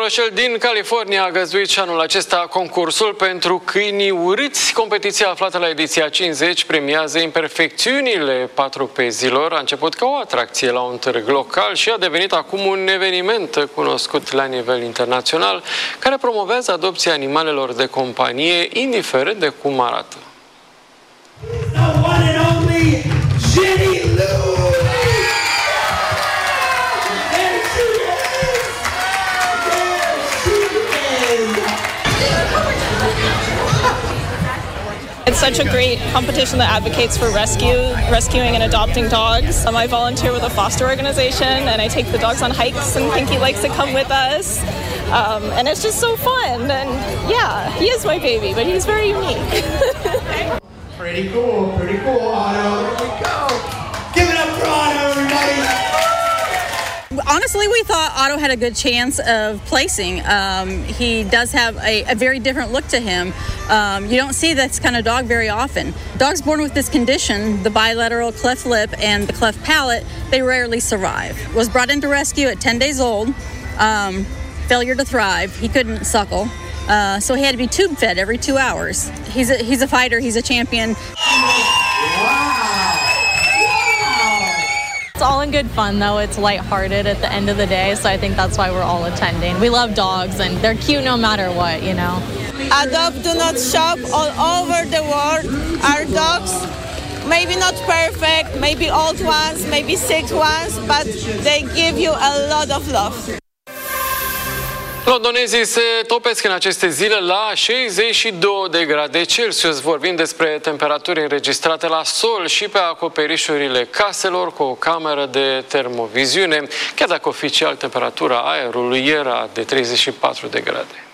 orășel din California a găzduit și anul acesta concursul pentru câinii urâți. Competiția aflată la ediția 50 premiază imperfecțiunile patrupezilor. A început ca o atracție la un târg local și a devenit acum un eveniment cunoscut la nivel internațional, care promovează adopția animalelor de companie, indiferent de cum arată. It's such a great competition that advocates for rescuing and adopting dogs. I volunteer with a foster organization and I take the dogs on hikes, and Pinky likes to come with us. And it's just so fun. And yeah, he is my baby, but he's very unique. Pretty cool, Otto. Here we go. Give it up for Otto, everybody. Honestly, we thought Otto had a good chance of placing. He does have a very different look to him. You don't see this kind of dog very often. Dogs born with this condition, the bilateral cleft lip and the cleft palate, they rarely survive. Was brought into rescue at 10 days old. Failure to thrive. He couldn't suckle. So he had to be tube fed every 2 hours. He's a fighter. He's a champion. It's all in good fun, though. It's lighthearted at the end of the day, so I think that's why we're all attending. We love dogs, and they're cute no matter what, you know. Adopt Do Not Shop all over the world. Our dogs, maybe not perfect, maybe old ones, maybe sick ones, but they give you a lot of love. Londonezii se topesc în aceste zile la 62 de grade Celsius. Vorbim despre temperaturi înregistrate la sol și pe acoperișurile caselor cu o cameră de termoviziune, chiar dacă oficial temperatura aerului era de 34 de grade.